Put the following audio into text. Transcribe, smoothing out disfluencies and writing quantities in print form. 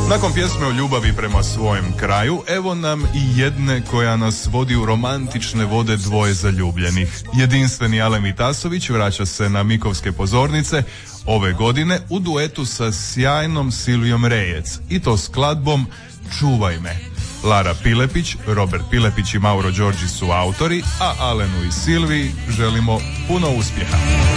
Nakon pjesme o ljubavi prema svojem kraju, evo nam i jedne koja nas vodi u romantične vode dvoje zaljubljenih. Jedinstveni Alen Vitasović vraća se na mikovske pozornice ove godine u duetu sa sjajnom Silvijom Rejec, i to skladbom Čuvaj me. Lara Pilepić, Robert Pilepić i Mauro Đorđi su autori, a Alenu i Silviji želimo puno uspjeha.